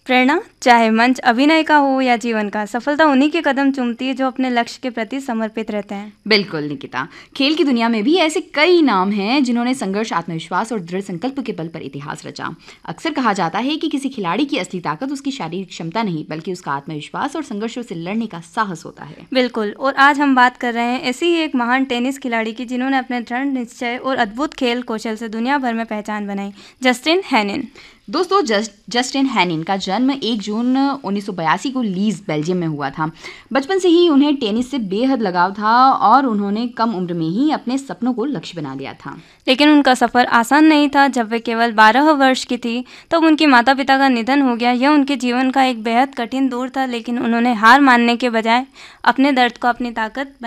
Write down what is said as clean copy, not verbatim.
प्रेरणा, चाहे मंच अभिनय का हो या जीवन का, सफलता उन्हीं के कदम चूमती है जो अपने लक्ष्य के प्रति समर्पित रहते हैं। बिल्कुल निकिता, खेल की दुनिया में भी ऐसे कई नाम हैं जिन्होंने संघर्ष, आत्मविश्वास और दृढ़ संकल्प के बल पर इतिहास रचा। अक्सर कहा जाता है कि किसी खिलाड़ी की असली ताकत उसकी शारीरिक क्षमता नहीं, बल्कि उसका आत्मविश्वास और संघर्षों से लड़ने का साहस होता है। बिल्कुल, और आज हम बात कर रहे हैं ऐसी ही एक महान टेनिस खिलाड़ी की जिन्होंने अपने दृढ़ निश्चय और अद्भुत खेल कौशल से दुनिया भर में पहचान बनाई, जस्टिन हेनिन। दोस्तों, जस्टिन हेनिन का जन्म 1 जून 1982 को लीज, बेल्जियम में हुआ था। बचपन से ही उन्हें टेनिस से बेहद लगाव था और उन्होंने कम उम्र में ही अपने सपनों को लक्ष्य बना लिया था। लेकिन उनका सफ़र आसान नहीं था। जब वे केवल 12 वर्ष की थी तब उनके माता पिता का निधन हो गया। यह उनके जीवन का एक बेहद कठिन दौर था, लेकिन उन्होंने हार मानने के बजाय अपने दर्द को अपनी ताकत